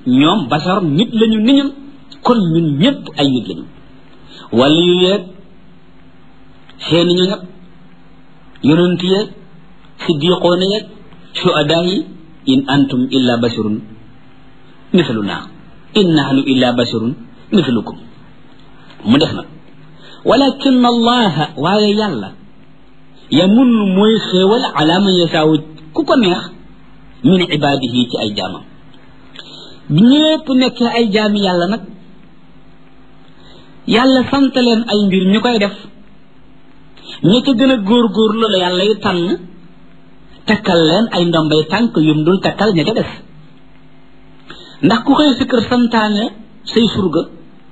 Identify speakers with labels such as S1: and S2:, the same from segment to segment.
S1: ñoom basar nit lañu ni ñun kon ñun ñëpp ay nit lañu wala yu yeeg seeni ñu ñëpp yonent yeeg siddiqoona yeeg shuhadaa yi in antum illa basharun mithluna in nahnu illa basharun mithlukum mu def nag walakin allaha waaye yàlla yamun mooy xéewal ala man yasaawu ku ko neex min ibaadihi ci ay jaamam bi ñëpp nekkee ay jaami yàlla nag yàlla sant leen ay mbir ñu koy def ña ca gën a góorgóorlu la yàlla yi tànn takkal leen ay ndombay tànk yum dul takkal ña ca def ndax ku xëy si kër santaane say surga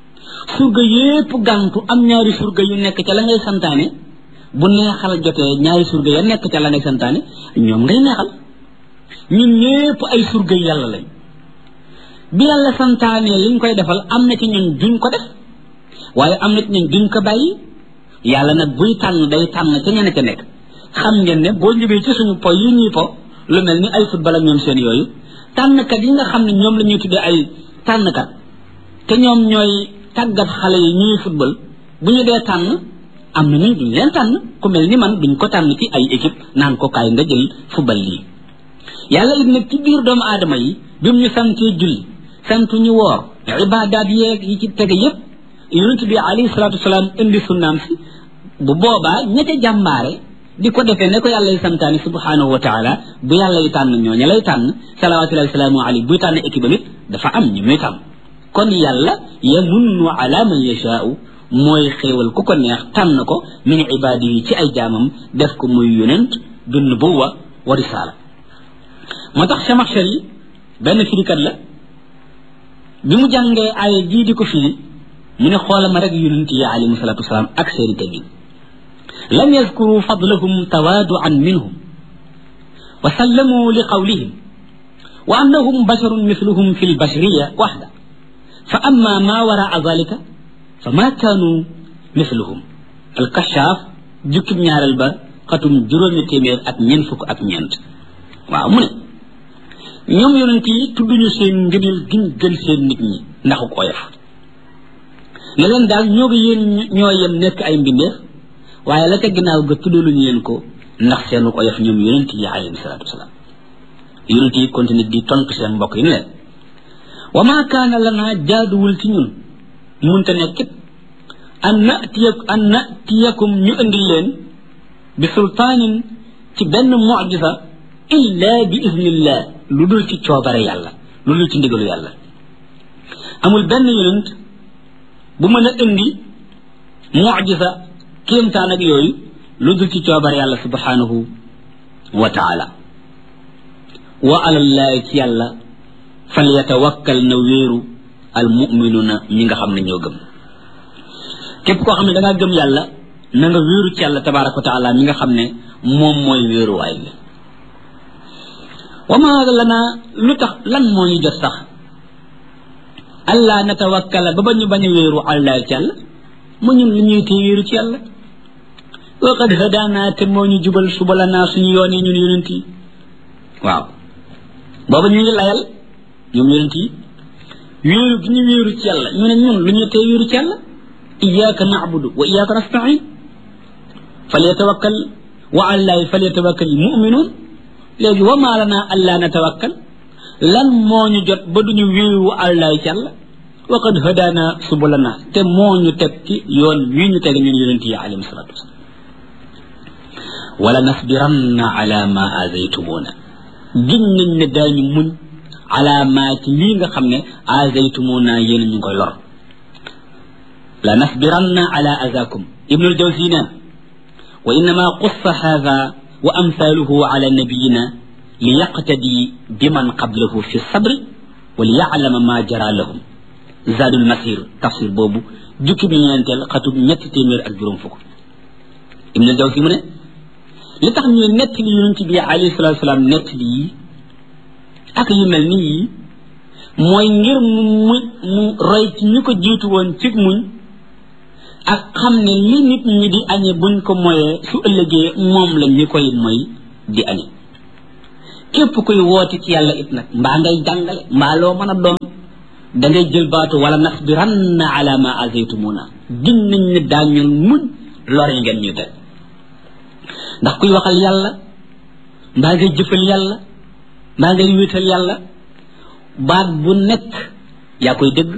S1: yépp gàntu am ñaari surga yu nekk ca la ngay santaane bu neexal jotee ñaari surga ya nekk ca la ngay santaane ñoom ngay neexal ñun ñépp ay surga yàlla lañ bi yàlla santaane liñ koy defal am na ci ñun duñ ko def waaye am na ci ñun duñ ko bàyyi yàlla nag buy tànn day tànn ca ñeneen ca nekk xam ngeen ne boo ñëwee ci suñu po yi ñuy po lu mel ni ay football ak ñoom seen yooyu tànnkat yi nga xam ne ñoom la ñuy tuddee ay tànnkat te ñoom ñooy tàggat xale yi ñuy football bu ñu dee tànn am na ñu duñ leen tànn ku mel ni man duñ ko tànn ci ay équipe naan ko kaay nga jël football lii yàlla it nag ci biir doomu aadama yi bi mu ñu santee julli santu ñu woor ibaadaat yeeg yi ci tege yépp yonent bi alayhi salaatu wasalaam indi sunnaam si bu boobaa ña ca jàmbaare di ko defee ne ko yàlla yi santaani subhanahu wa taala bu yàlla yi tànn ñooña lay tànn salawatullahi wasalaamu alayhi buy tànn équipe am it dafa am ñu muy tànn kon yàlla yamunnu ala man yashaau mooy xéewal ku ko neex tànn ko min ibaadihi ci ay jaamam def ko muy yonent bi nubuwa wa risaala moo tax Chamaxshari benn firikat la bi mu jàngee aaya jii di ko firi mu ne xoolal ma rek yonent yi alayhi salaatu wasalaam ak seeni teggin lam yazkuru fadlahum tawaaduan minhum wa sallamu li qawlihim wa annahum basharun mithluhum fi lbashariya waxda fa amma ma waraa dalika fa ma kaanu mithluhum alkashaaf jukkib ñaareel ba xatum juróomi téeméer ak ñeent fukk ak ñeent waaw mu ne ñoom yonent yi tudduñu seen ngëneel giñ gën seen nit ñi ndaxu ko oyof ne leen daal ñoo ngi yéen ñoo yem nekk ay mbindeef waaye la ca ginnaaw ga tuddaluñu leen ko ndax seenu oyof ñoom yonent yi alayhi salaatu wasalaam yonent yi continue di tontu seen mbokk yi ne leen wa maa kaana lanaa jaaduwul ci ñun munte nekkit an natiyakum ñu indil leen bi sultaanin ci benn mucjisa illa bi iznillah lu dul ci coobare yàlla lu dul ci ndigalu yàlla amul benn yonent bu mën a indi mucjisa kéemtaan ak yooyu lu dul ci coobare yàlla subhanahu wa taala wa alallahi ci yàlla fal yatawakkal na wéeru al muminuuna ñi nga xam ne ñoo gëm képp koo xam ne da ngaa gëm yàlla na nga wéeru ci yàlla tabaraka wa taala mi nga xam ne moom mooy wéeruwaay bi wa ma lana lu tax lan moo ñu jot sax allah natawakkala ba ñu bañ a wéeru àllahi ci yàlla mu ñun lu ñuy tee wéeru ci yàlla wa qad hadaana te moo ñu jubal subalanaa suñu yoon yi ñun yonent yi waaw booba ñu ngi layal ñoom yonent yi wéeru gi ñu wéeru ci yàlla ñu ne ñun lu ñuy tee wéeru ci yàlla iyyaka na'budu wa iyyaka nasta'in falyatawakkal wa àllahi falyatawakkal mu'minun léegi wa maa lanaa allaa natawakkal lan moo ñu jot ba duñu wéeru àllahi ci yàlla wa qad hadaana subalanaa te moo ñu teg ci yoon wii ñu teg ñun yonent yi alayhi salaatu wasalaam wala nasbiranna ala ma azaytumuna giñ nañ ne daañu muñ ala ma ci lii nga xam ne azaytumuna yéen ñu ngi koy lor la nasbiranna ala azakum ibnul jawzi neen wa innama qussa hadha wa amthaluhu ala nabiyina li yaqtadi biman qablahu fi sabri wa li ya'lama ma jara lahum zadul masir tafsir boobu jukki bi ñeenteel xatub ñetti téeméer ak juróom fukk ibnul jawzi mu ne li tax ñu nett li yonent bi alayhi salatu wasalaam nett li ak yu mel ni yi mooy ngir mu roy ci ñu ko jiitu woon ci muñ ak xam ne li nit ñi di añe buñ ko moyee su ëllëgee moom la ñi koy moy di añe képp kuy woote ci yàlla it nag mbaa ngay jàngale mbaa loo mën a doon da ngay jël baatu wala nasbiranna ala ma azaytumuna giñ nañ ne daañu muñ lor yi ngeen ñu teg ndax kuy waxal yàlla mbaa ngay jëfal yàlla mbaa ngay wéetal yàlla baat bu nekk yaa koy dégg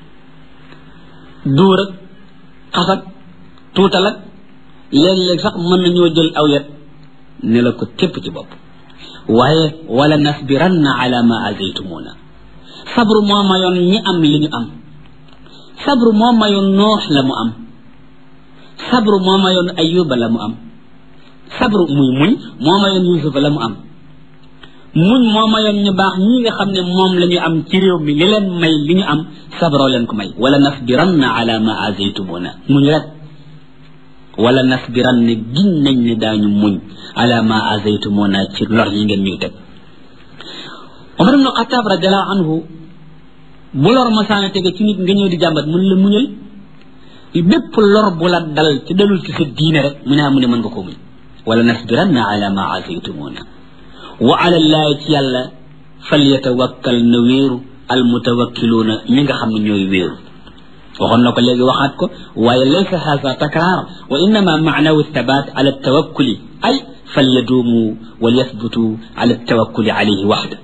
S1: duur ak xasag tuutal ak léeg-léeg sax mën nañoo jël aw yet ne la ko tépp ci bopp waaye wala nasbiranna ala ma azaytumuna sabru moo mayoon ñi am li ñu am sabru moo mayoon noox la mu am sabru moo mayoon ayuba la mu am sabru muy muñ moo mayoon yusufa la mu am muñ moo mayoon ñu baax ñi nga xam ne moom la ñu am ci réew mi li leen may li ñu am sabroo leen ko may wala nasbiranna ala ma azaytumuna muñ rek wala nasbiranna giñ nañ ne daañu muñ ala ma azaytumuna ci lor yi ngeen ñuy teg Umar ibn Xattaab radiallahu anhu bu lor masaana tege ci nit nga ñëw di jàmbat mun la muñal bépp lor bu la dal ci dalul ci sa diine rek mu ne mën nga ko muñ wala nasbiranna ala ma azaytumuna wa ala llahi ci yàlla falyatawakkal na wéeru almutawakkiluuna ñi nga xam ne ñooy wéeru waxoon na ko léegi waxaat ko waaye laysa haza takraar wa innama maanahu thabat ala tawakkuli ay falyaduumu wal yathbutu ala tawakkuli alayhi waxda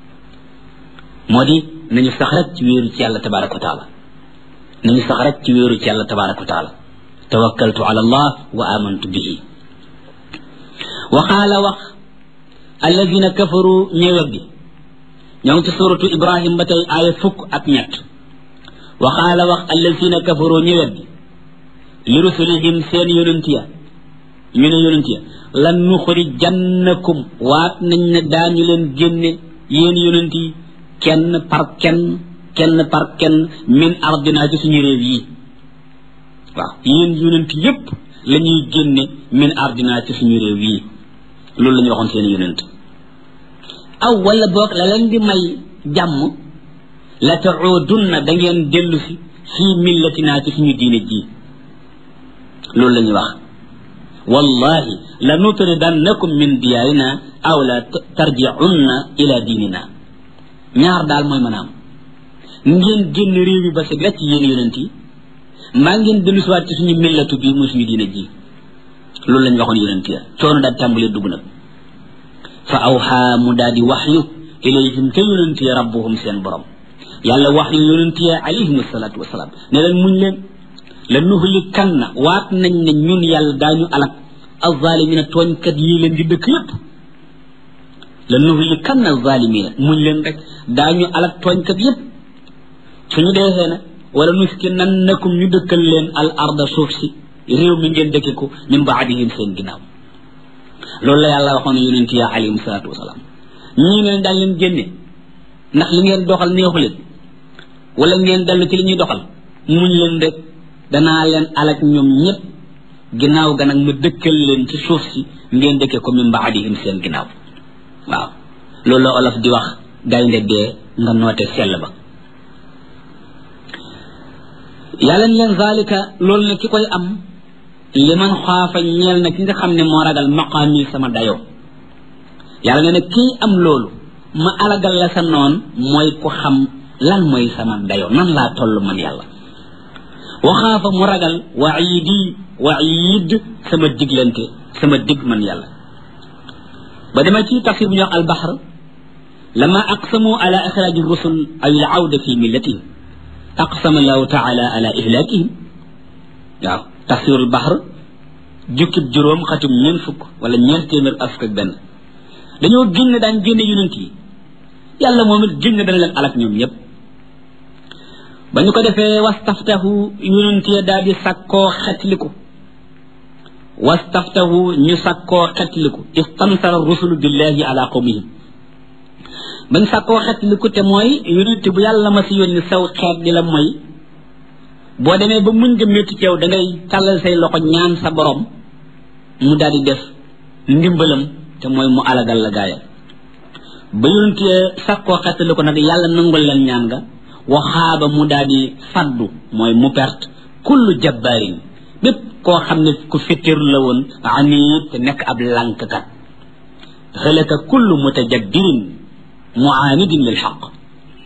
S1: moo di nañu sax rek ci wéeru ci yàlla tabaraka wa taala nañu sax rek ci wéeru ci yàlla tabaraka wa taala tawakkaltu ala allah wa amantu bihi wa qaala wax alladina kafaru ñëwet bi ñoo ngi ci suratu ibrahim ba tey aaya 1 wa qaala wax alladina kafaru ñëwet bi li rusulihim seen yonent ya ñu ne yonent ya lan nuxrijannakum waat nañ ne daañu leen génne yéen yonent yi kenn par kenn min ardina ci suñu réew yi waaw yéen yonent yépp la ñuy génne min ardina ci suñu réew yi loolu la ñu waxoon seen yonent aw wala boog la leen di may jàmm la taudunna da ngeen dellu si fii millatina ci suñu diine ji loolu la ñuy wax wallahi la nutridannakum min diyaarina aw la tarji'unna ila diinina ñaar daal mooy mën a am ngeen génn réew yi ba si la ci yéen yonent yi maa ngeen dellu siwaat ci suñu millatu bii muy suñu diine ji loolu lañ waxoon yonent ya coono daal tàmbalee dugg nag fa awxaa mu daal di waxyu ilayhim te yonent ya rabbuhum seen borom yàlla waxyu yonent ya alayhim asalaatu wasalaam ne leen muñ leen la nuhlikanna waat nañ ne ñun yàlla daañu alak azzalimina tooñkat yi leen di dëkk yépp la nuhlikanna azzalimina muñ leen rek daañu alak tooñkat yépp suñu deexee nag wala nuskinannakum ñu dëkkal leen al arda suuf si réew mi ngeen dëkke ko min baadihim seen ginnaaw loolu la yàlla waxoon yonent ya alayhim salaatu wasalaam ñii leen daal leen génne ndax li ngeen doxal neexu leen wala ngeen dellu ci li ñuy doxal muñ leen rek danaa leen alak ñoom ñëpp ginnaaw ga nag ma dëkkal leen ci suuf si ngeen dëkke ko min baadihim seen ginnaaw waaw loolu la olof di wax gaynde dee nga noote sell ba yàlla ne leen zalika loolu ne ki koy am liman xaafa ñeel na ki nga xam ne moo ragal maqaami sama dayoo yàlla ne nag kii am loolu ma alagal la sa noon mooy ku xam lan mooy sama dayoo nan laa toll man yàlla wa xaafa mu ragal waid sama diglante sama dig man yàlla ba dama ci tafsir bu ñuy wax albahr lama aqsamu ala ixraaji rusul ay al awda fi millatihim aqsama allahu taala ala ihlakihim waaw tafsirul bahr jukkib juróom xatum fukk wala téeméer ak fukk ak benn dañoo génn daan génne yonent yi yàlla moom it génn dana leen alak ñoom ñëpp ba ñu ko defee wastaftahu yonent ya daal di sakkoo xetliku wastaftahu ñu sakkoo xetliku istansara rusulu billahi ala qawmihim bañ sakkoo xetliku te mooy yonent bu yàlla ma si yónni saw xeet di la mooy boo demee ba muñ nga métti ci yow da ngay tàllal say loxo ñaan sa borom mu daal di def ndimbalam te mooy mu alagal la gaaya ba yonent sakkoo xetli ko nag yàlla nangul leen ñaan nga waxaaba mu daal di faddu mooy mu perte kullu jabbaarin bépp koo xam ne ku fittiru la woon anit te nekk ab lànkkat halaka kullu mutajabbirin muanidin lil xaq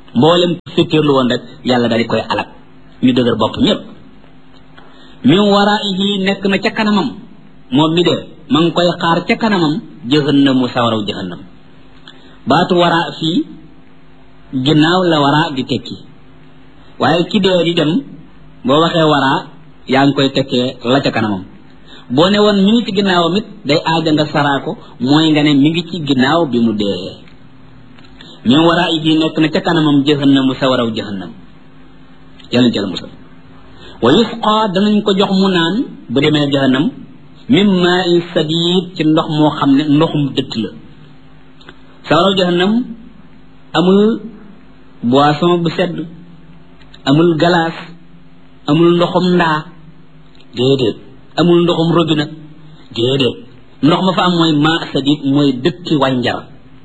S1: mboolem fittirlu woon rek yàlla daal di koy alak ñu dëgër bopp ñëpp min waraihi nekk na ca kanamam moom mi dee ma ngi koy xaar ca kanamam jahannamu sawaraw jahannam baatu wara fii ginnaaw la wara di tekki waaye ki dee di dem boo waxee wara yaa ngi koy tekkee la ca kanamam boo ne woon mi ngi ci ginnaawam it day aaja nga saraako mooy nga ne mi ngi ci ginnaaw bi mu dee min waraihi nekk na ca kanamam jahannamu sawaraw jahannam yàlla jël musal wa yusqa danañ ko jox mu naan bu demee jahannam min ma'in sadid ci ndox moo xam ne ndoxum dëtt la sawaraw jahannam amul boisson bu sedd amul galaas amul ndoxum ndaa déedéet amul ndoxum robinet déedéet ndox ma fa am mooy ma sadid mooy dëtti wànjar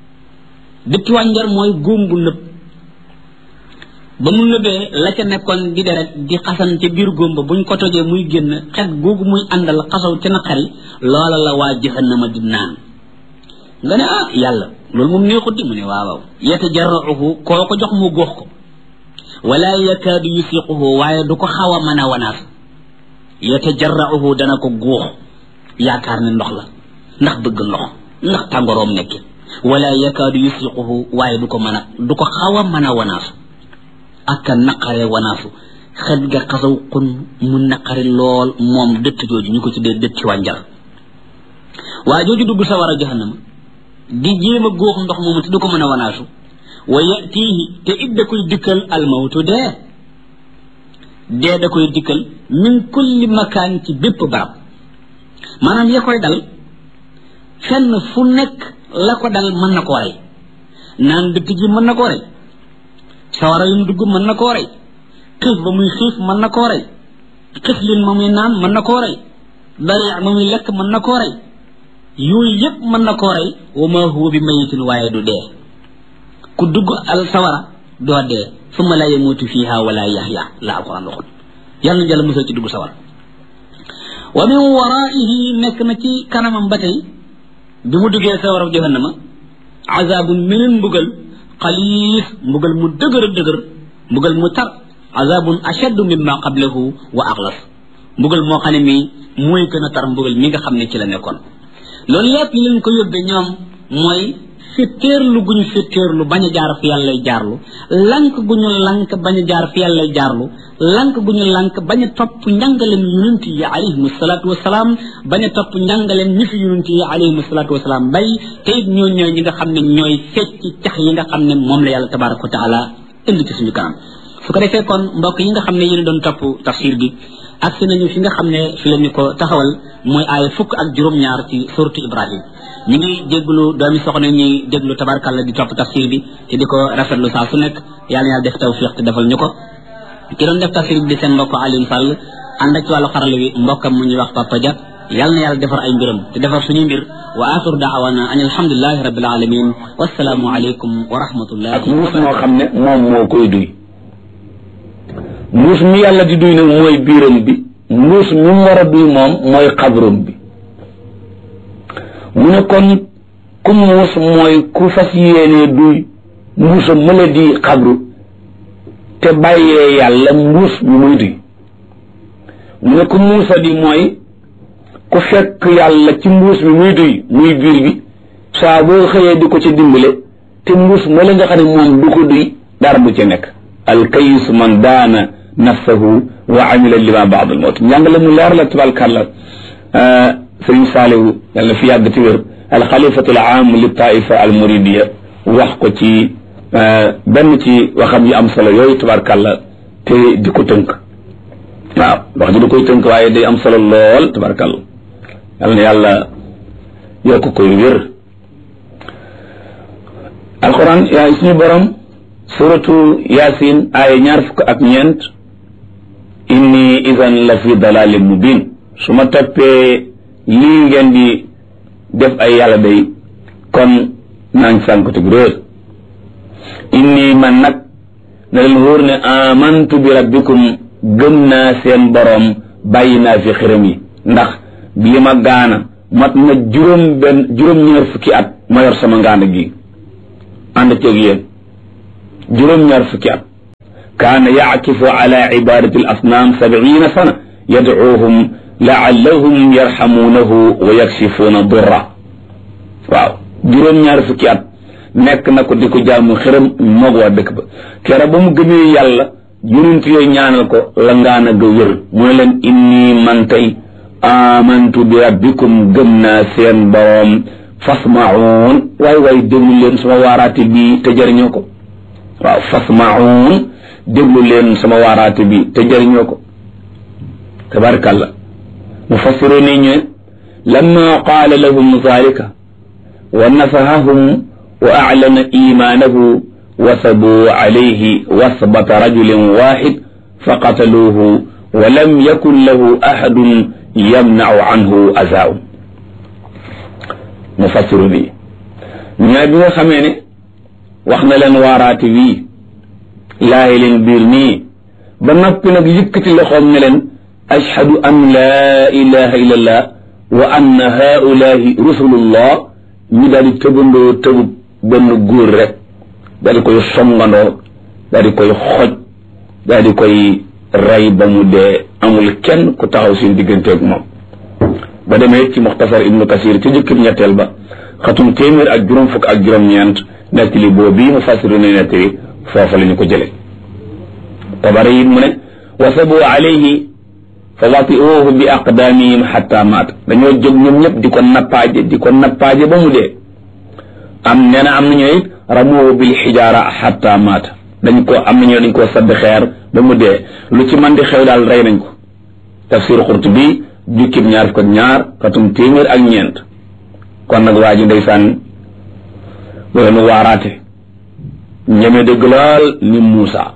S1: mooy góom bu nëb ba mu nëbee la ca nekkoon di deret di xasan ca biir góom ba buñ ko tojee muy génn xet googu muy àndal xasaw ca naqari loola la waa jahannama di naan nga ne yàlla loolu moom neexut di mu ne waaw yatajarra'uhu koo ko jox mu góox ko wala yakaadu yusiquhu waaye du ko xaw a mën a wanaas yatajarra'uhu dana ko góox yaakaar ne ndox la ndax bëgg ndox ndax tàngoroom nekk wala yakaadu yusiquhu waaye du ko xaw a mën a wanaasu ak naqare wanaasu xet ga xasaw xun mu naqari lool moom dëtt jooju ñu ko tuddee dëtti wànjar waa jooju dugg sa war a jahannama di jéem a góox ndox moomu te du ko mën a wanaasu wa yatihi te it da koy dikkal almawtu dee da koy dikkal min kulli makaan ci bépp barab maanaam ya koy dal fenn fu nekk la ko dal mën na koo rey naan dëtt ji mën na koo rey sawara yu mu dugg mën na koo rey xiif ba muy xiif mën na koo rey xiflin ma muy naan mën na koo rey dari ma muy lekk mën na koo rey yooyu yëpp mën na koo rey wa ma huwa bi mayitin waaye du dee ku dugg al sawara doo dee summa la yamutu fiha wala yahya la alquran waxul yàlla na jàll musal ci dugg sawara wa min waraihi nekk na ci kanamam ba tey bi mu duggee sawara jahannama azabun meneen mbugal xaliis mbugal mu dëgër mbugal mu tar azabun ashaddu mimma qablahu wa axlas mbugal moo xam ne mi mooy gën a tar mbugal mi nga xam ne ci la nekkoon loolu lépp li leen ko yóbbee ñoom mooy fitteerlu gu ñu fitteerlu bañ a jaar fi yàlla lay jaarlu lank gu ñu lank bañ a jaar fi yàlla lay jaarlu lank gu ñu lank bañ a topp njàngaleen yonent yi alayhimu salaatu wasalaam bañ a topp njàngaleen ñi fi yonent yi alayhimu salaatu wasalaam bay te it ñoo ñi nga xam ne ñooy fecc cax yi nga xam ne moom la yàlla tabaraka wa taala indi ci suñu kanam su ko defee kon mbokk yi nga xam ne yéen doon topp tafsir bi agsi nañu fi nga xam ne fi la ñu ko taxawal mooy aaya 12 ci suratu Ibrahim ñu ngi déglu doomi soxna ñuy déglu tabarkàlla di topp tafsir bi te di ko rafetlu saa su nekk yàlla na yàlla def tawfiq te defal ñu ko ki doon def tafsir bi di seen mbokk Alioune Sall ànd ak ci wàllu xarala wi mbokkam mu ñuy wax Papa Dia yàlla na yàlla defar ay mbiram te defar suñuy mbir wa axiru daawana an alhamdulilahi rabbil alamin wasalaamu aleykum wa rahmatullahi
S2: ak muus moo xam ne moom moo koy duy muus mi yàlla di duy nag mooy biiram bi muus mi mu war a duy moom mooy xabrum bi mu ne kon ku muus mooy ku fas yéenee duy muusa mëla di xabru te bàyyee yàlla muus mi muy duy mu ne ku muusa di mooy ku fekk yàlla ci mbuus mi muy duy muy biir bi saa boo xëyee di ko ci dimbale te mbuus mëla nga xam ne moom du ko duy dara du ci nekk alkayis man daana nafsahu wa amila lima baad al mawt njàngale mu leer la tabarkàlla sëriñ Saalihu yàlla fi yàgg ci wér alxalifatu al aam li taifa al muridiya wax ko ci benn ci waxam yu am solo yooyu tabarkàlla te di ko tënk waaw wax ji du koy tënk waaye day am solo lool tabarkàlla yàlla na yàlla yokk koy wér alquran yaa suñu borom suratu yasin aaya 24 inni idan la fi dalalin mubin su ma toppee lii ngeen di def ay yàlla day kon naañ sànkatu gu réer inni man nag na leen wóor ne amantu bi rabbikum gëm naa seen borom bàyyi naa fi xiram yi ndax bi ma gaana mat na juróom-ñaar fukki at ma yor sama ngaana gi ànd ceeg yéen juróom-ñaar fukki at kaana yaakifu ala ibadati al asnaam 70 sana yadcuuhum laallahum yarxamuunahu wa yakshifuuna durra waaw juróom-ñaar fukki at nekk na ko di ko jaamu xëram moog waa dëkk ba kera ba mu gëmee yàlla yonent yooyu ñaanal ko la ngaan a ga wér mu ne leen inni man tey amantu bi rabbikum gëm naa seen boroom fasma'uun waay déglu leen sama waaraate bi te jëriñoo ko waaw fasma'uun déglu leen sama waaraate bi te jëriñoo ko tabarakallah mufassiru ni ñu lamma qaala lahum zalika wa nafahahum wa a'lana imaanahu wasabuu alayhi wasbata rajulin waahid faqataluuhu wa lam yakun lahu ahadun yamna'u anhu azaa'u mufassiru bi ñaar bi nga xamee ne wax na leen waaraate wii laayi leen biir nii ba noppi nag yëkkati loxoom ne leen ashhadu an laa ilaha illa allah wa anna haulahi rusulullah ñu daal di tëbandoo tëbub benn góor rek daal di koy songandoo daal di koy xoj daal di koy rey ba mu dee amul kenn ku taxaw seen digganteeg moom ba demee ci muxtasar ibnu kasir ci jëkkib ñetteel ba xatum téeméer ak juróom fukk ak juróom-ñeent nekk li boo bii mu fasiru ne nekk li foofa la ñu ko jële tabari it mu ne wasabu alayhi fa watiuhu bi aqdaamihim xatta maat dañoo jóg ñoom ñëpp di ko nappaaje ba mu dee am nee na am nañu it ramuhu bil xijaara xatta maat am nañu dañ koo sadd xeer ba mu dee lu ci man di xew daal rey nañ ko tafsir Qurtubi jukkib ñaar fukk ak ñaar xatum téeméer ak ñeent kon nag waa ji ndeysaan loolu waaraate ñeme dëgg lool ni Muusa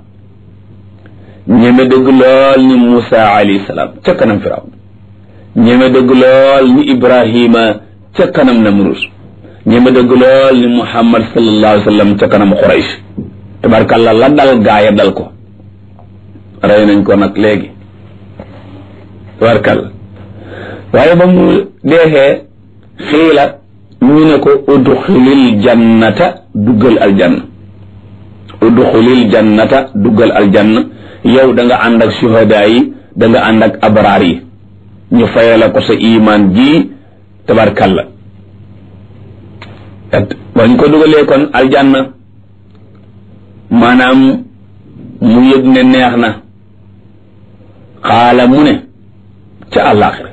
S2: ñeme dëgg lool ni Muusa alayhi salaam ca kanam Firawn ñeme dëgg lool ni Ibrahima ca kanam Namrus ñeme dëgg lool ni Muhammad sallallahu alayhi wa sallam ca kanam Quraysh tabarkàllah la dal gaaya dal ko rey nañ ko nag léegi tabarkàllah waaye ba mu deexee xiila ñu ne ko udxulil jannata duggal aljanna udxulil jannata duggal aljanna yow da nga ànd ak suhadaa yi da nga ànd ak abraar yi ñu fayala ko sa iman ji tabarkalla bañ ko dugalee kon aljanna maanaam mu yëg ne neex na xaala mu ne ca àllaaxira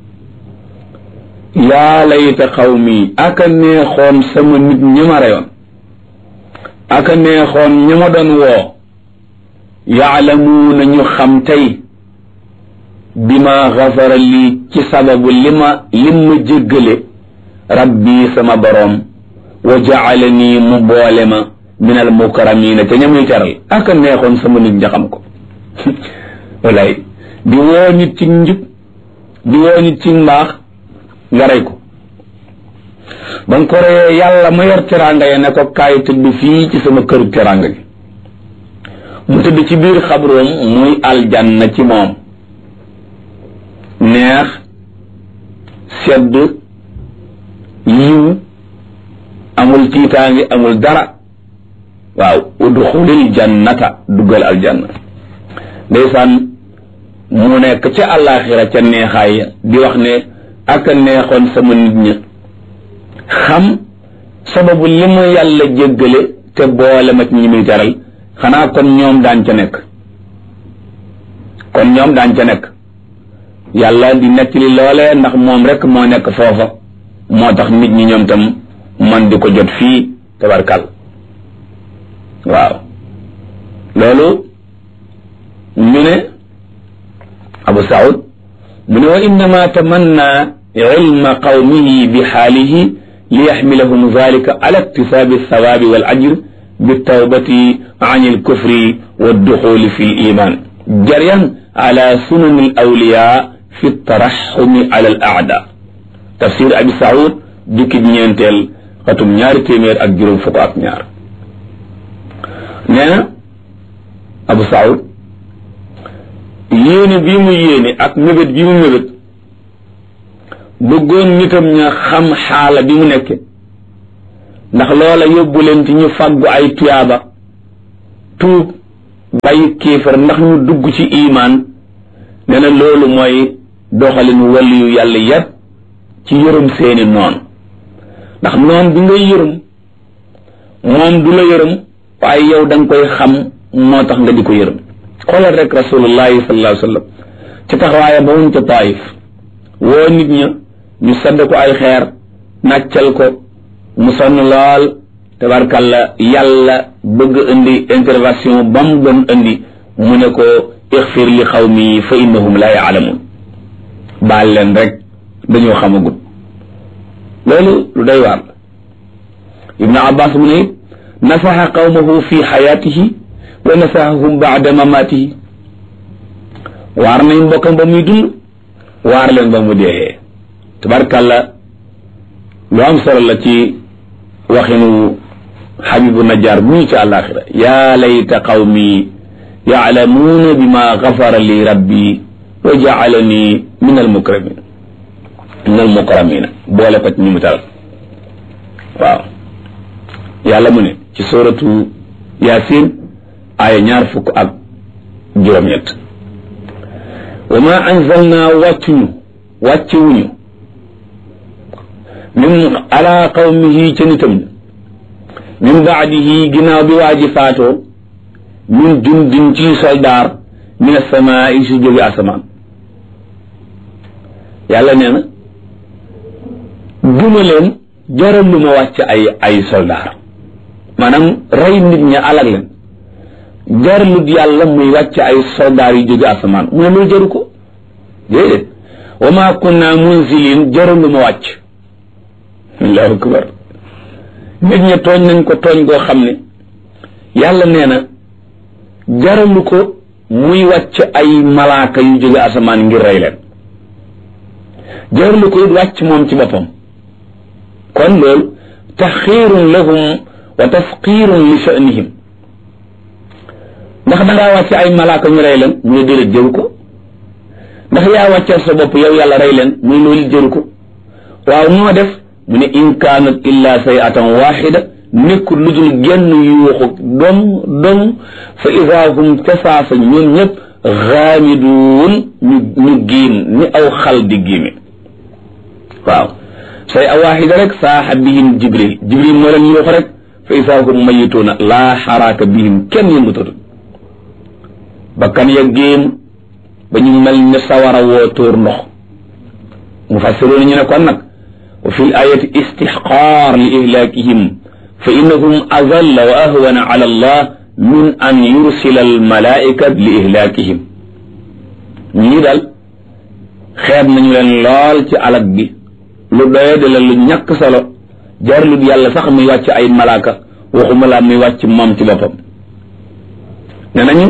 S2: yaa layta xawmi aka neexoon sama nit ñi ma reyoon aka neexoon ñi ma doon woo yaalamuuna ñu xam tey bi ma xafara lii ci sababu lim ma jéggale rabbi sama boroom wa jaalani mu boole ma min al mukarramina te ñamuy teral aka neexoon sama nit ñi xam ko walaay di woo nit ci njub di woo nit ci mbaax nga rey ko ba nga ko reyee yàlla ma yor teraanga ya ne ko kaay tëdd fii ci sama këru teraanga gi mu tëdd ci biir xabroom muy aljanna ci moom neex sedd yiw amul tiitaangi amul dara waaw udxulil jannata duggal aljanna ndeysaan mu nekk ca àllaaxira ca neexaay di wax ne ak a neexoon sama nit ñi xam sababu li ma yàlla jéggale te boole ma ci ñi muy teral xanaa kon ñoom daan ca nekk yàlla di nettali loolee ndax moom rek moo nekk foofa moo tax nit ñi ñoom tam man di ko jot fii tabarkal waaw loolu ñu ne Abu Saoud mu ne wa innama tamanna ilma qawmihi bi xaalihi li yaxmilahum dalika ala iktisaabi alsawaabi wal ajr bitawbati an alkufri walduxuli fi liman jaryan ala sunani alawliya fi taraxumi ala al aada tafsir Abi Saoud jukki ñeenteel xatum 200 nee na Abu Saoud yéene bii mu yéene ak mébét bi mu mébét bëggoon nitam ña xam xaala bi mu nekke ndax loola yóbbu leen ci ñu faggu ay tuyaaba tuub bàyyi kéefar ndax ñu dugg ci imaan nee na loolu mooy doxalinu waliyu yàlla yépp ci yërëm seeni noon ndax noon bi ngay yërëm moom du la yërëm waaye yow da nga koy xam moo tax nga di ko yërëm xoolal rek rasulullahi sallallahu alayhi wa sallam ci taxawaaya ba woon ca Taif woo nit ña ñu sadd ko ay xeer nàccal ko mu sonn lool tabarkalla yàlla bëgg indi intervention ba mu doon indi mu ne ko ixfir li xawmi fa innahum la yaalamun baal leen rek dañoo xamagut loolu lu doy waar ibnu abbas mu ne nasaxa qawmahu fi xayaatihi wa nasaxahum baada mamaatihi waar nañ mbokkam ba muy dund waar leen ba mu dee tabarkalla lu am solo la ci waxinu xabibu najjar bu ñu ci àllaaxira yaa layta qawmi yaalamuuna bima gafara li rabbi wa jaalani min almukramin boole ko ci ñu mu taral waaw yàlla mu ne ci suratu yaasin aaya 20 wa ma anzalna wàccuwuñu min ala qawmihi ca nitam min baadihi ginnaaw bi waa ji faatoo min jundin ci soldaar min asamaai si jóge asamaan yàlla nee na duma leen jaral lu ma wàcc ay soldaar maanaam rey nit ña alag leen jaralut yàlla muy wàcc ay soldaar yu jóge asamaan mu ne loolu jaru ko déedéet wa ma kunna munzilin jaral lu ma wàcc allahu akbar nit ña tooñ nañ ko tooñ goo xam ne yàlla nee na jaralu ko muy wàcc ay malaaka yu jóge asamaan ngir rey leen jaralu ko it wàcc moom ci boppam kon loolu taxiirun lahum wa tasqiirun li sha'nihim ndax dangaa wàcc ay malaaka ñu rey leen mu ne déedéet jëru ko ndax yaa wàccal sa bopp yow yàlla rey leen mu ne loolu jëru ko waaw noo def mu ne in kaanat illa sayatan waxida nekkul lu dul genn yuuxu dong fa ida hum tasaasa ñoom ñëpp xaamiduun ñu giim ni aw xal di giime waaw say a waxida rek saaxa bihim jibril moo leen yuuxu rek fa ida hum mayituuna laa xaraaka bihim kenn yëngutatu bakkan ya giim ba ñu mel ne sawara woo tóor ndox mufassiroon ñu ne kon nag wa fi l ayati istixqaar li ihlaakihim fa innahum azalla wa ahwana ala allah min an yursila al malaika li ihlaakihim ñii daal xeeb nañu leen lool ci alag bi lu doye de la lu ñàkk solo jarlut yàlla sax muy wàcc ay malaaka waxuma laa muy wàcc moom ci boppam ne nañu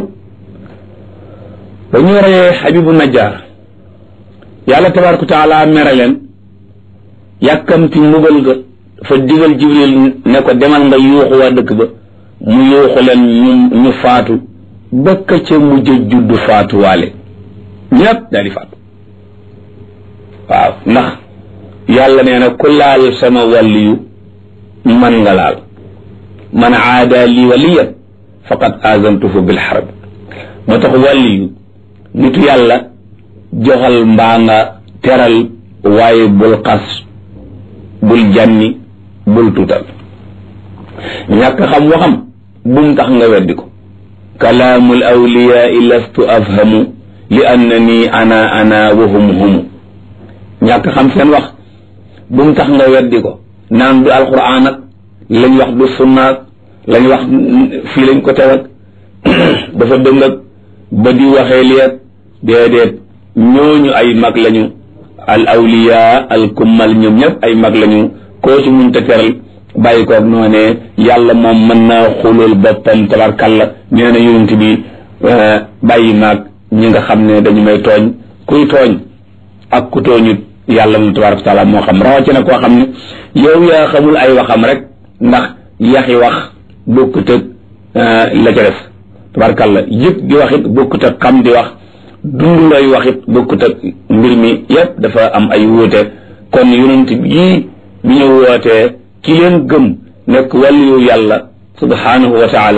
S2: ba ñu reyee xabibu najjar yàlla tabaraka taala mere leen yàkkamti mbugal ga fa digal jibril ne ko demal nga yuuxu waa dëkk ba mu yuuxu leen ñu faatu bëkka ca mujj juddu faatu waale ñépp daal di faatu waaw ndax yàlla nee na ku laal sama wàlliyu man nga laal man aada li waliyan faqad azantuhu bil harb moo tax wàlliyu nitu yàlla joxal mbaa nga teral waaye bul xas bul jànni bul tuutal ñàkk xam waxam bum tax nga weddi ko kalaamul awliyaa lastu afhamu li annani ana wa hum ñàkk xam seen wax bum tax nga weddi ko naan du alquran ak lañ wax du sunna ak lañ wax fii lañ ko tewat dafa dëng ak ba di waxee liet déedéet ñooñu ay mag lañu al awliyaa al kummal ñoom ñëpp ay mag lañu koo ci mun te teral bàyyi koog noonee yàlla moom mën naa xulul boppam tabarkalla nee na yonent bi bàyyi maag ñi nga xam ne dañu may tooñ kuy tooñ ak ku tooñut yàlla moom tabaraka taala moo xam rawatina koo xam ne yow yaa xamul ay waxam rek ndax yaxi wax bokkut ak la ca def tabarkalla yëpp di wax it bokkut ak xam di wax dund lay wax it bokkut ak mbir mi yëpp dafa am ay wuute kon yonent bii bi ñu wootee ki leen gëm nekk waliyu yàlla subhanahu wa taala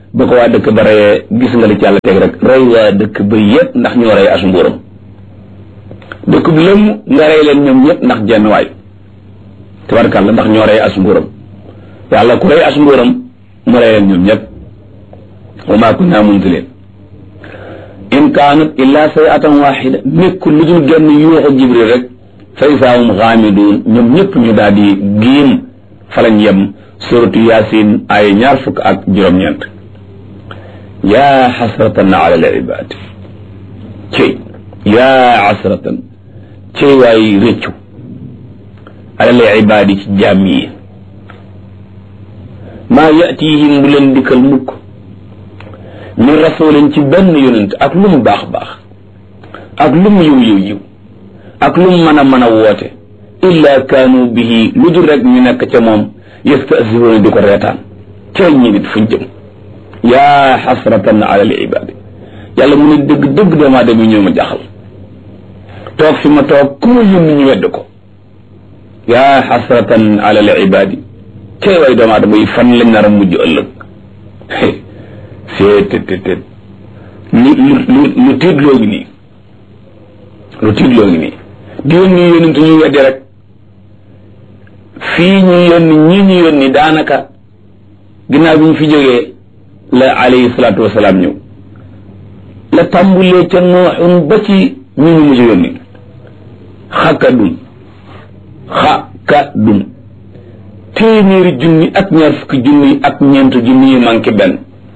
S2: ba ko waa dëkk ba reyee gis nga li ci yàlla teg rek rey waa dëkk ba yëpp ndax ñoo rey as nguuram dëkk bi lëmm nga rey leen ñoom ñëpp ndax jenn waay tabarkàlla ndax ñoo rey as nguuram yàlla ku rey as nguuram mu rey leen ñoom ñëpp wa maa kunna munzilin in kaanat illa sayatan waxida nekkul lu dul genn yuuxu jibril rek fa isaahum xaamiduun ñoom ñëpp ñu daal di giim fa lañ yem suratu yaasin ay 25 yaa xasratan ala al ibaad cey yaa xasratan cey waay rëccu ala al ibaad ci jaam yi maa yatihim bu leen dikkal mukk min rasulin ci benn yonent ak lu mu baax baax ak lu mu yiw ak lu mu mën a woote illa kaanu bihi lu dul rek ñu nekk ca moom yastahzi'uuna di ko reetaan cay ñi nit fuñ jëm yaa xasratan ala al ibaadi yàlla mu ne dëgg dëgg doomu aadama ñëw ma jaxal toog fi ma toog ku ma yónni ñu wedd ko yaa xasratan ala al ibaadi cay waay doomu aadama yi fan lañ nar a mujj ëllëg seet lu tiitloo ngi nii di yónni yónent ñu weddi rek fii ñu yónni ñii ñu yónni daanaka ginnaaw bi ñu fi jógee la alayhi salaatu wasalaam ñëw la tàmbulee ca nooxun ba ci ñu ñu mujj yónni xakadun téeméeri junni ak ñaar fukki junni ak ñeent junni yi manqué benn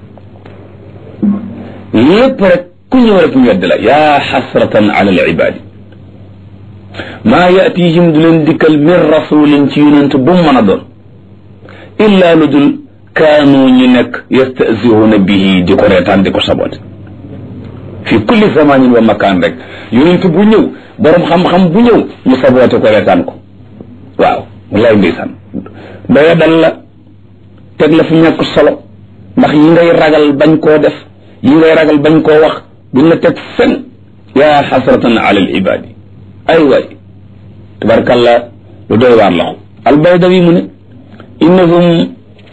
S2: lépp rek ku ñëw rek ñu wedd la yaa xasratan ala al ibaadi maa yatihim du leen dikkal min rasulin ci yonent bu mu mën a doon illa lu dul kaanu ñu nekk yastahzi'uuna bihi di ko reetaan di ko sabote fi kulli zamanin wa makaan rek yonent bu ñëw borom xam-xam bu ñëw ñu sabote ko reetaan ko waaw wallaay ndeysaan doya dal la teg la fi ñàkk solo ndax yi ngay ragal bañ koo def yi ngay ragal bañ koo wax duñ la teg fen yaa xasratan ala al ibaadi ay waay tabarkalla lu doy waar la albaydawi mu ne innahum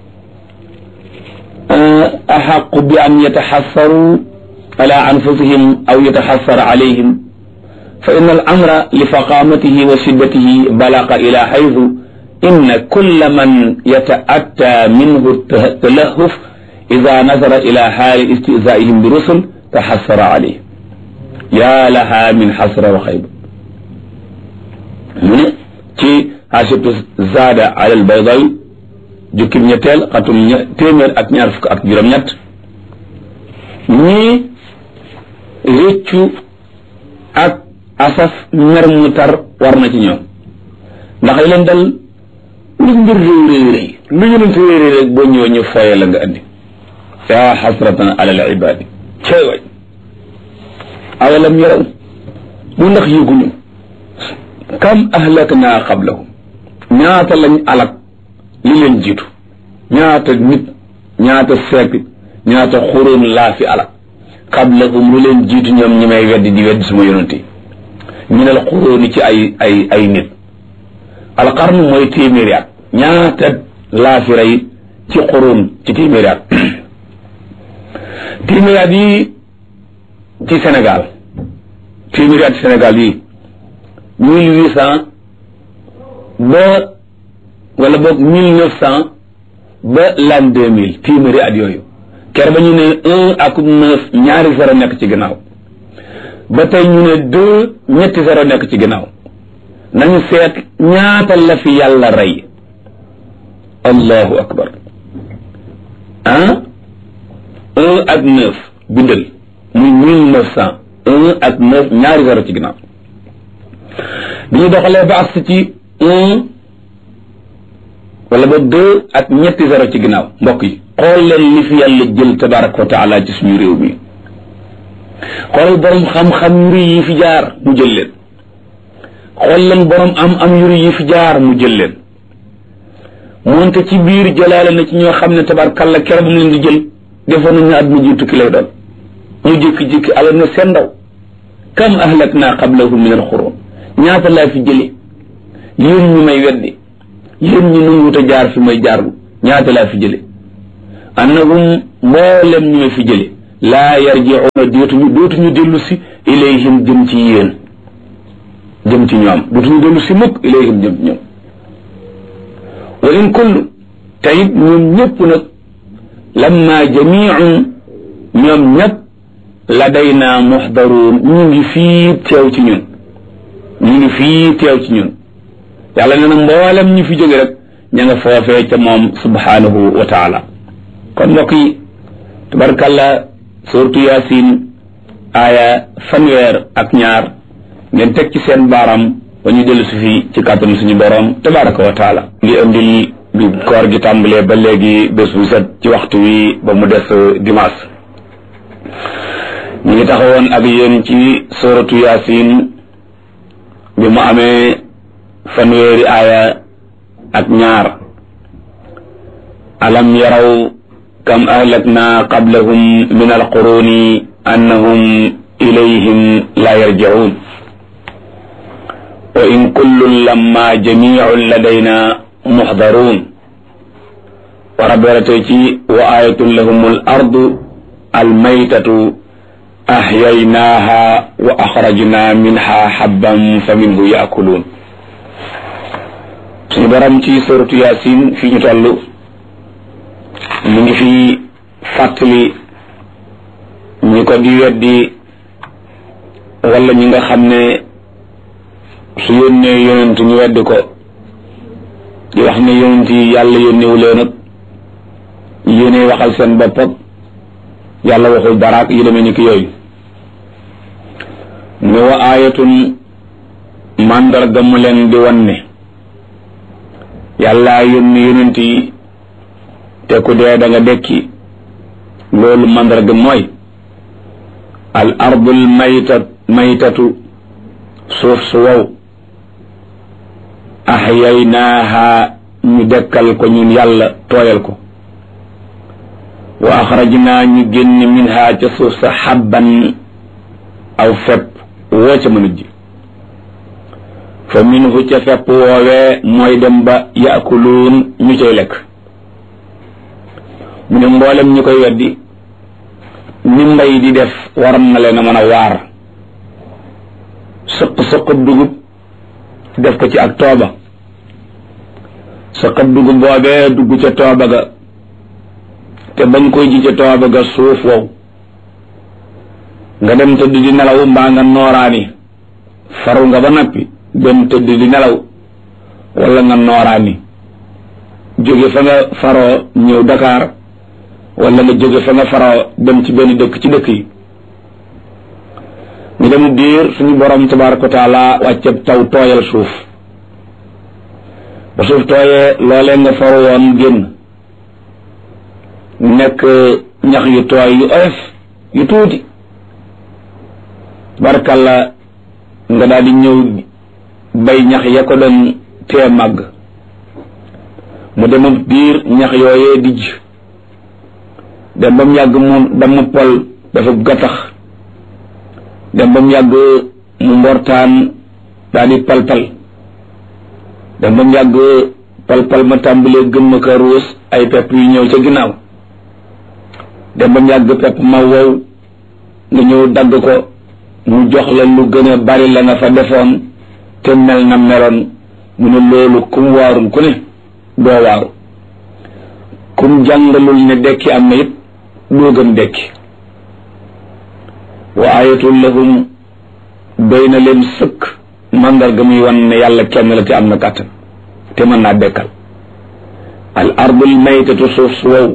S2: axaqu bi an yataxassaru ala anfusihim aw yataxassara alayhim fa inna al amra li faqamatihi wa shiddatihi balaqa ila xaytu inna kulla man yata'atta minhu talahuf ida nazara ila xaali istizaihim bi rusul taxassara alayhim yaa laha min xasra wa xayba mu ne ci xaasibtu zaada ala al baydawi jukkib ñetteel xatum téeméer ak ñaar fukk ak juróom-ñett ñii réccu ak asaf mer mu tar war na ci ñoom ndax leen dal lu mbir réy lu yonent réy rek boo ñëwee ñu fooye la nga andi yaa xasratan ala al ibaadi cey way awalam yaraw mu ndax yëguñu kam ahlakna qablahum ñaata lañ alak li leen jiitu ñaata nit ñaata siècle ñaata xuróon laa fi alak qablahum lu leen jiitu ñoom ñi may weddi di weddi suma yonent yi ñu ne la xuróoni ci ay nit alqarnu mooy téeméeri at ñaata laa fi rey ci xuróon ci téeméeri at téeméeri at yi ci Sénégal téeméeri at ci Sénégal yi 1800 ba wala boog 1900 ba l'an 2000 téeméeri at yooyu ker ba ñu ne 1 ak 9 ñaari zéro nekk ci ginnaaw ba tey ñu ne 2 ñetti zéro nekk ci ginnaaw nañu seet ñaata la fi yàlla rey allahu akbar 1 ak 9 bindal muy 1900 1 ak 9 ñaari zéro ci ginnaaw bi ñu doxalee ba agsi ci 1 wala ba 2 ak ñetti zéro ci ginnaaw mbokk yi xool leen li fi yàlla jël tabaraka wa taala ci suñu réew mi xoolal borom xam-xam yu rëy yi fi jaar mu jël leen xool leen borom am yu rëy yi fi jaar mu jël leen moonte ci biir jëlaale na ci ñoo xam ne tabarkalla keroog mu leen di jël defoon nañ ne àdduna ji tukki lay doon ñu jékki-jékki alal na seen ndaw kam ahlakna qablahum min alxuruun ñaata laa fi jële yéen ñu may weddi yéen ñu nanguwut a jaar fi may jaarlu ñaata laa fi jële annahum mboolem ñu fi jële laa yarji'una dootuñu dellu si ilayhim jëm ci yéen jëm ci ñoom dootuñu dellu si mukk ilayhim jëm ci ñoom wa in kullu tayit ñun ñëpp nag lamma jami'un ñoom ñëpp ladayna muhdaruun ñu ngi fii teew ci ñun yàlla nee na mboolem ñu fi jóge rek ña nga foofee ca moom subhanahu wa taala kon mbokk yi tabarkalla suratu yaasin aaya 2 ngeen teg ci seen baaram ba ñu dellu si fii ci kàttanu suñu borom tabaraka wa taala ngi andil bi koor gi tàmbalee ba léegi bés bu set ci waxtu wi ba mu des dimanche ñu ngi taxawoon ak yéen ci suratu yaasin bi mu amee 2 aaya ak 2 alam yaraw kam ahlakna qablahum min alquruni annahum ilayhim la yarji'un wa in kullun lamma jami'un ladayna muhdarun wa rabberatay ci wa ayatun lahum al ardu almaytatu ahyaynaha wa akhrajna minha habban faminhu ya'kulun suñu borom ci suratu yasin fi ñu toll ñu ngi fi fàttali ñi ko di weddi wala ñi nga xam ne su yónnee yonent ñu weddi ko di wax ne yonent yi yàlla yónnewu leen ak yéene waxal seen bopp ak yàlla waxul daraak yi demee ni ki yooyu mu ne wa aayatun màndarga mu leen di wan ne yàlla yónni yonent yi te ku dee da nga dekki loolu màndarga mooy al ardul maytatu suuf su wow ahyaynaaha ñu dekkal ko ñun yàlla tooyal ko wa axrajnaa ñu génn minha ca suuf sa xabban aw fepp woo ca mën a ji fa minhu ca fepp woowee mooy dem ba yaakuluun ñu cay lekk mu ne mboolem ñu koy weddi ni mbay di def waram na leen a mën a waar sëq dugub def ko ci ak tooba sëqab dugub boobee dugg ca tooba ga te bañ koy ji ca tooba ga suuf wow nga dem tëdd di nelaw mbaa nga nooraani faru nga ba nappi dem tëdd di nelaw wala nga nooraani jóge fa nga faroo ñëw Dakar wala nga jóge fa nga faroo dem ci benn dëkk ci dëkk yi ñu dem diir suñu borom tabaraka wa taala wàcceb taw tooyal suuf ba suuf tooyee loolee nga faru woon génn nekk ñax yu tooy yu oyof yu tuuti barkalla nga daal di ñëw bay ñax ya ko doon tee màgg mu dem biir ñax yooyee dijj dem ba mu yàgg mu dama pol dafa gattax dem ba mu yàgg mu mbortaan daal di palpal dem ba mu yàgg palpal ma tàmbalee gëmma ka ruus ay pepp yu ñëw ca ginnaaw dem ba mu yàgg pepp ma wow nga ñëw dagg ko mu jox la lu gën a bari la nga fa defoon te mel na meloon mu ne loolu kum waarul ku ne doo waaru kum jàngalul ne dekki am na it doo gën dekki wa ayatul lahum doy na leen sëkk mandarga muy wan ne yàlla kenn la te am na kàttan te mën naa dekkal al ardul maytatu suuf su wow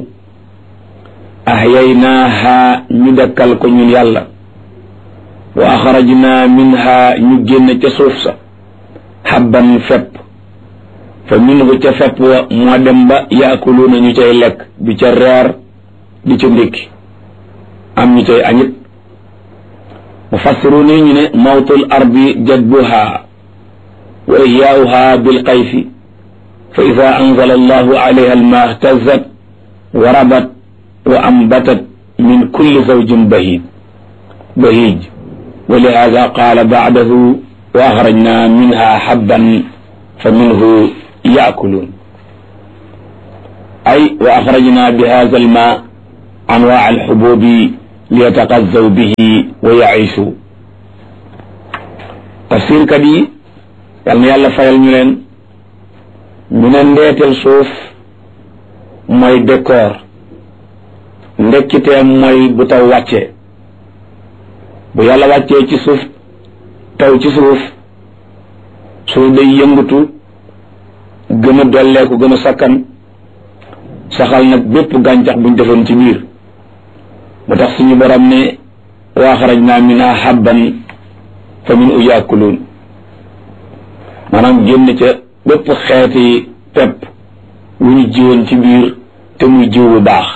S2: ahyaynaaha ñu dekkal ko ñun yàlla wa axrajna minha ñu génn ca suuf sa habban fepp fa minhu ca fepp wa moo dem ba yaakuluuna ñu cay lekk di ca reer di ca ndékki am ñu cay añit mufassiruun yi ñu ne mawtul ardi jadbuha wa ihyaauha bilqayfi fa ida anzala allahu alayha alma ihtazat wa rabat wa ambatat min kulli zawjin bahij wa lihada qaala ba'dahu wa axrajna minha habban fa minhu yaakuluun ay wa axrajna bi hada alma anwaa alxububi liyataqazzaw bihi wa yaishu tafsirkat yi yal na yàlla fayal ñu leen ñu ne ndeetel suuf mooy décor ndekkiteem mooy bu taw wàccee bu yàlla wàccee ci suuf taw ci suuf suuf day yëngatu gën a dolleeku gën a sakkan saxal nag bépp gàncax buñ defoon ci biir ba tax suñu borom ne wa axrajna minha habban fa minhu yaakuluun maanaam génn ca bépp xeeti pepp wu ñu jiwoon ci biir te muy jiw bu baax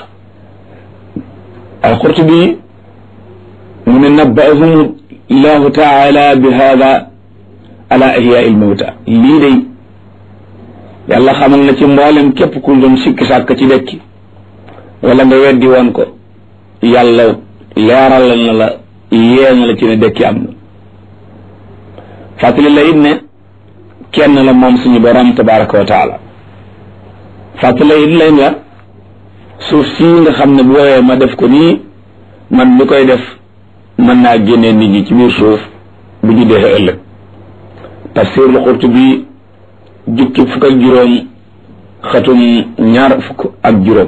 S2: al-Qurtubi mu ne nabba'ahum allahu taala bi hada ala ihyaa il mawta lii day yàlla xamal na ci mboolem képp ku doon sikki sàkk ci dekki wala nga weddi woon ko yàlla leeral na la yee na la ci ne dekki am na fàttali la it ne kenn la moom suñu borom tabaraka wa taala fàttali la it lay la suuf sii nga xam ne bu woowee ma def ko nii man mi koy def mën naa génnee nit ñi ci biir suuf bu ñu dee ëllëg tafsirul Qurtubi jukki fukk ak juróom xatum ñaar fukk ak juróom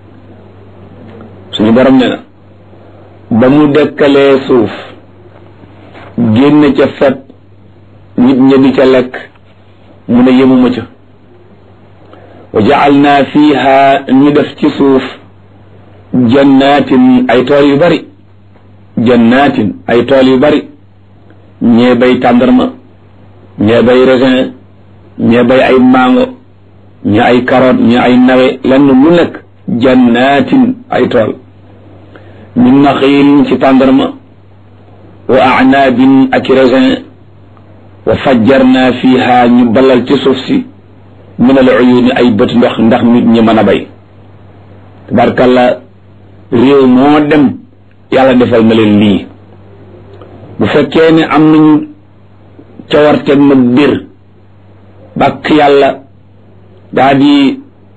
S2: suñu borom ne na ba mu dekkalee suuf génn ca fet nit ña di ca lekk mu ne yemuma ca wa ja'alna fiha ñu def ci suuf jannatin ay tool yu bari jannatin ay tool yu bari ñee bay tàndarma ñee bay raisin ñee bay ay mango ñee ay carotte ñee ay nawe lenn lu nekk jannatin ay tool min naxiilin ci tàndarma wa a'naabin ak raisin wa fajjarna fiha ñu balal ci suuf si min al uyuuni ay bët ndox ndax nit ñi mën a bay tabarkalla réew moo dem yàlla defal na leen lii bu fekkee ne am nañu cawarte ma bir bàkk yàlla daa di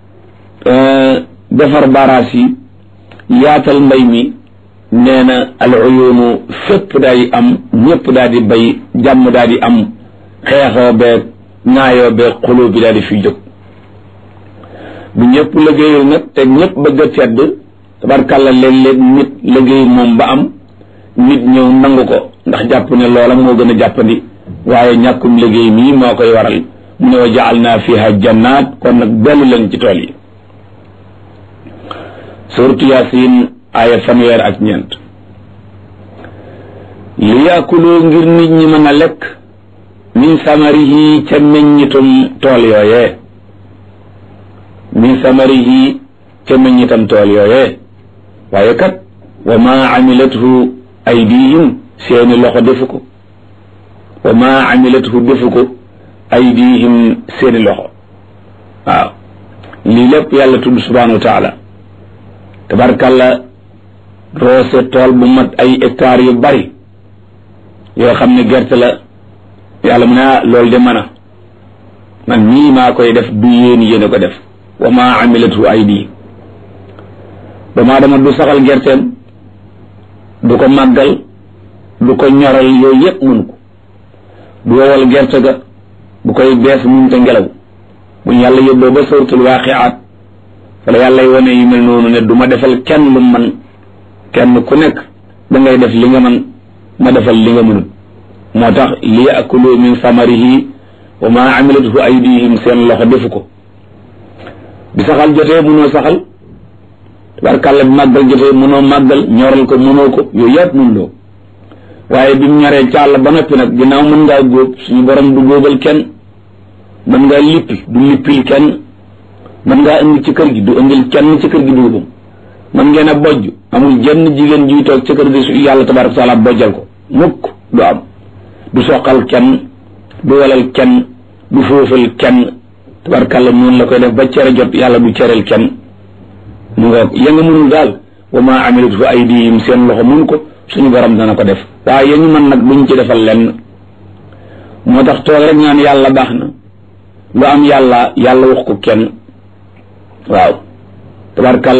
S2: defar baraas yi yaatal mbay mi nee na al uyuunu fépp daa di am ñëpp daa di bay jàmm daa di am xeexoo beeg naayoo beeg xuloo bi daa di fi jóg bu ñëpp liggéeyul nag te ñëpp bëgg a tedd tabarkàlla léeg-léeg nit liggéey moom ba am nit ñëw nangu ko ndax jàpp ne loola moo gën a jàppandi waaye ñàkkum liggéey mii moo koy waral mu ne wa ja'alna fiha jannaat kon nag dellu leen ci tool yi suratu Yaasin aaya fanweer li yaakulu ngir nit ñi mën a lekk min samarihi ca meññitum tool yooyee min samarihi ca meññitam tool yooyee waaye kat wa ma amilathu aydihim seeni loxo defu ko wa ma amilathu defu ko aydihim seeni loxo waaw lii lépp yàlla tudd subhanahu wa taala tabarkàlla roose tool bu mat ay hectares yu bari yoo xam ne gerte la yàlla mu ne loolu de mën a man nii maa koy def du yéen a ko def wa ma amilatu aydi doomu aadama du saxal gerteem du ko màggal du ko ñoral yooyu yëpp mënu ko du wowal gerte ga bu koy bees mun te ngelaw buñ yàlla yóbboo ba suratul waaqiaat wala yàlla wane yu mel noonu ne du ma defal kenn lu man kenn ku nekk da ngay def li nga man ma defal li nga mënut moo tax li yaakulu min samarihi wa ma amilathu aydihim seen loxo defu ko bi saxal jotee mënoo saxal tabarkàlla bi màggal jotee mënoo màggal ñoral ko mënoo ko yooyu yëpp mënuloo waaye bi mu ñoree càll ba noppi nag ginnaaw mën ngaa góob suñu borom du góobal kenn mën ngaa lippi du lippil kenn mën ngaa indi ci kër gi du indil kenn ci kër gi dugubam mën ngeen a bojj amul jenn jigéen juy toog ci kër gi su yàlla tabaraka taala bojjal ko mukk du am du soqal kenn du walal kenn du foofal kenn tabarkàlla noonu la koy def ba cere jot yàlla du cereel kenn mu nga ya nga mënul daal wa ma amilat fa aydihim seen loxo mun ko suñu borom dana ko def waaye ya ñu mën nag duñ ci defal lenn moo tax toog rek ñaan yàlla baax na lu am yàlla wax ko kenn waaw tabarkàlla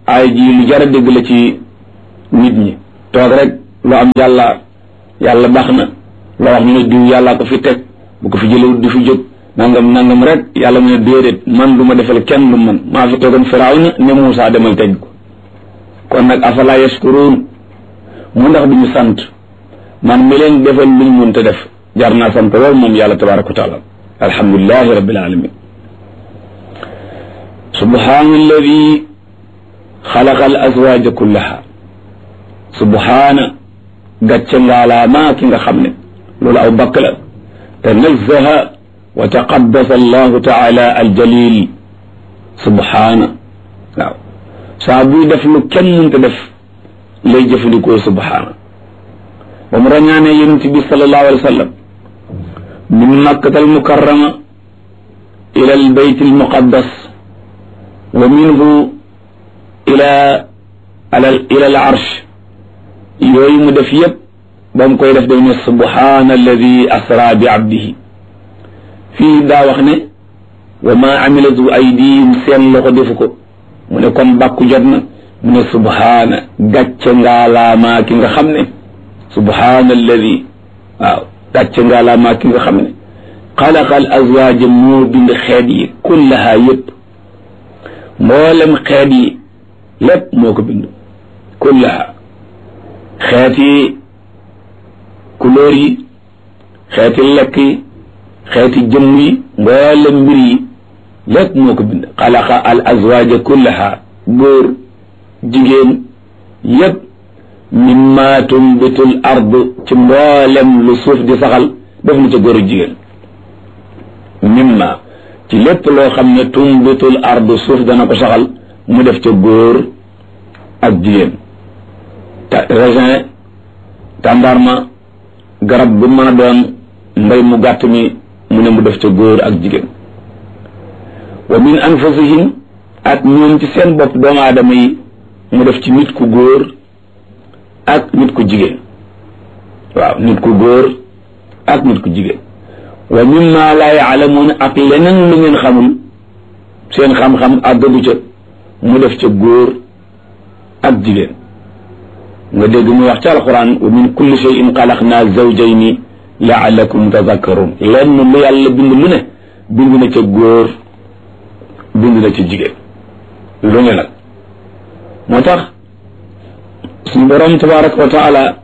S2: ay ji lu jar a dégg la ci nit ñi toog rek lu am yàlla baax na loo wax ñu ne diw yàllaa ko fi teg bu ko fi jëlewut di fi jóg nangam rek yàlla mu ne déedéet man du ma defal kenn lu man maa fi tegoon Firawna ne Muusaa demal teg ko kon nag afala yashkuruun mu ndax duñu sant man mi leen defal luñ mënta def jar naa sant lool moom yàlla tabaraka wa taala alhamdulilahi rabbil alamin subhaana alladi xalaqa al azwaja kullaha subhaana gàcce ngaalaamaa ki nga xam ne loolu aw bakk la tanazzaha wa taqaddasa allahu taala aljalil subhaana waaw saa buy def lu kenn mënta def lay jëfandikoo subhaana ba mu rañaanee yonent bi sallallahu alayhi wa sallam min makkata almukarrama ila albayt almuqaddas wa minhu ila al arsh yooyu mu def yëpp ba mu koy def day ne subhaana alladi asra bi abdihi fii daa wax ne wa ma amilatu aydihim seen loxo defu ko mu ne kon bàkku jot na mu ne subhaana gàcce ngaalaamaa ki nga xam ne subhaana alladi waaw gàcce ngaalaamaa ki nga xam ne xalaqa al azwaaja moo bind xeet yi kullaha yëpp mboolem xeet yi lépp moo ko bind kullaha xeeti couleur yi xeeti lekk yi xeeti jëmm yi mboolem mbir yi lépp moo ko bind xalaqa al azwaaja kullaha góor jigéen yépp mimma tumbitul ard ci mboolem lu suuf di saxal def na ca góor ak jigéen mimma ci lépp loo xam ne tumbitul ard suuf dana ko saxal mu def ca góor ak jigéen raisin tàndarma garab bu mën a doon mbay mu gàtt mi mu ne mu def ca góor ak jigéen wa min anfusihim ak ñoom ci seen bopp doomu aadama yi mu def ci nit ku góor ak nit ku jigéen waaw nit ku góor ak nit ku jigéen wa mimma laa yaalamuuna ak leneen lu ngeen xamul seen xam-xam àggagu ca mu def ca góor ak jigéen nga dégg muy wax ci alquran wa min kulli shay'in xalaqnaa zawjayni la'allakum tadhakkarun lenn lu yàlla bind lu ne bind na ca góor bind na ca jigéen lu ne nag moo tax suñu borom tabaraka wa taala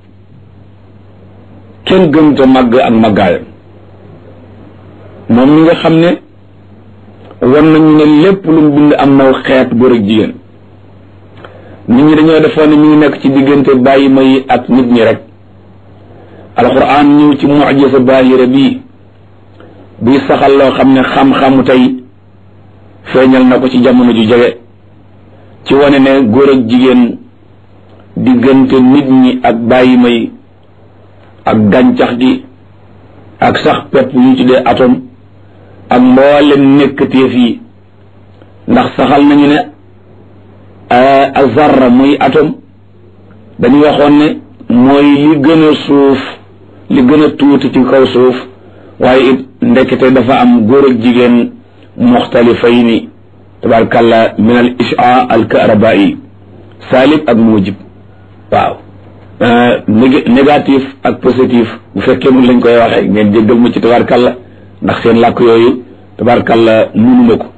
S2: kenn gënta màgg ak màggaayam moom mi nga xam ne war nañu ne lépp lu mu bind am naw xeet góor ak jigéen nit ñi dañoo defoon ne mi ngi nekk ci diggante bàyyi may ak nit ñi rek alquran ñëw ci mucjisa baahira bii buy saxal loo xam ne xam-xamu tey feeñal na ko ci jamono ju jege ci wane ne góor ak jigéen diggante nit ñi ak bàyyi may ak gàncax gi ak sax pepp yu tuddee atome ak mboolem nekkateef yi ndax saxal nañu ne azarra muy atome dañu waxoon ne mooy li gën a suuf li gën a tuuti ci kaw suuf waaye it ndekete dafa am góor ak jigéen muxtalifayni tabarakalla min al isha al karabai salib ak mujib waaw négatif ak positif bu fekkee mun lañ koy waxee ngeen jéggal ma ci tabarakalla ndax seen làkk yooyu tabarakalla munuma ko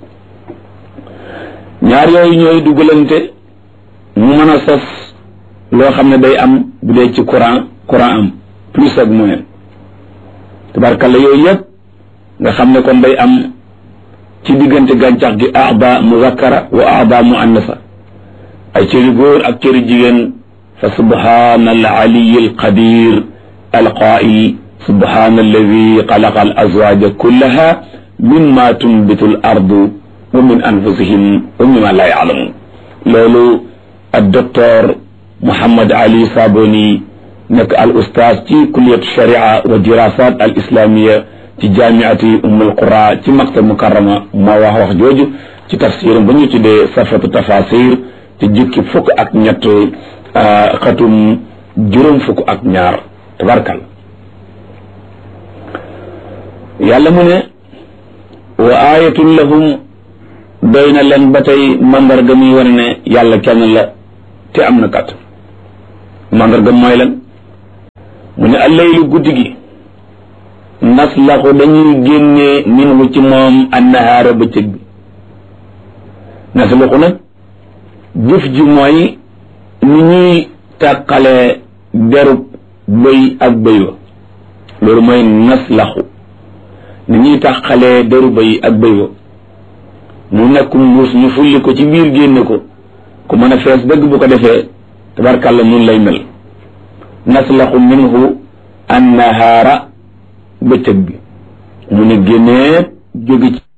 S2: ñaar yooyu ñooy dugalante mu mën a sos loo xam ne day am bu dee ci courant am plus ak moins tabarakalla yooyu yëpp nga xam ne kon day am ci diggante gàncax gi aada muzakkara wa aada muannasa ay cëri góor ak cëri jigéen fa subhana al aliyi al qadir al qail subhana alladi xalaqa al azwaja kullaha mimma tunbitu al ardu wa min anfusihim wa mimma la yaalamun loolu ak docteur Mouhammad Ali Saboni nekk al ustaaz ci kulliyat sharia wa dirasat al islamiya ci jaamiati ummul qura ci maktab mukarrama moo wax jooju ci tafsiram ba ñu tuddee safatu tafasir ci jukki fukk ak ñett xatum juróom fukk ak ñaar tabarkal yàlla mu ne wa ayatun lahum doy na leen ba tey mandarga muy wane ne yàlla kenn la te am na kàttan mandarga mooy lan mu ne allaylu guddi gi naslaxu dañuy génnee minhu ci moom annahaara bëccëg bi naslaxu nag jëf ji mooy ni ñuy tàqalee derub bëy ak bëy wa loolu mooy naslaxu ni ñuy tàqalee deru bëy ak bëy wa mu nekk mbuus ñu fulli ko ci biir génne ko ku mën a fees dëgg bu ko defee tabarkàlla nun lay mel naslaxu minhu annahaara bëccëg bi mu ne génnee jóge ci